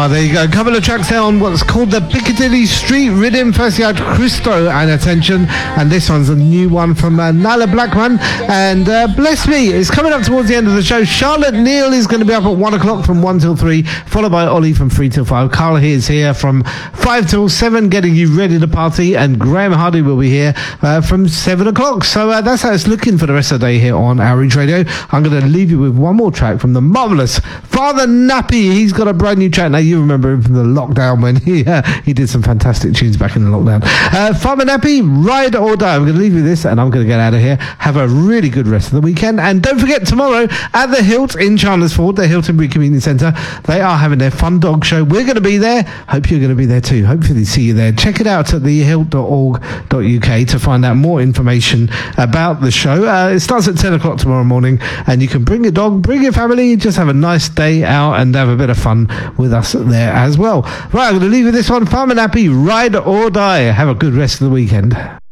There you go. A couple of tracks there on what's called the Piccadilly Street Rhythm. First you had Christo and Attention, and this one's a new one from Nala Blackman. And bless me, it's coming up towards the end of the show. Charlotte Neal is going to be up at 1 o'clock from 1 till 3, followed by Ollie from 3 till 5. Carl is here from 5 till 7, getting you ready to party, and Graham Hardy will be here from 7 o'clock. So that's how it's looking for the rest of the day here on Our Reach Radio. I'm going to leave you with one more track from the marvellous Father Nappy. He's got a brand new track. Now, you remember him from the lockdown when he did some fantastic tunes back in the lockdown. Father Nappy, Ride or Die. I'm going to leave you with this, and I'm going to get out of here. Have a really good rest of the weekend. And don't forget, tomorrow at the Hilt in Chandlersford, the Hilton Bury Community Centre, they are having their fun dog show. We're going to be there. Hope you're going to be there too. Hopefully see you there. Check it out at thehilt.org.uk to find out more information about the show. It starts at 10 o'clock tomorrow morning, and you can bring your dog, bring your family, just have a nice day out and have a bit of fun with us there as well. Right, I'm going to leave you with this one. Farmer Nappy, Ride or Die. Have a good rest of the weekend.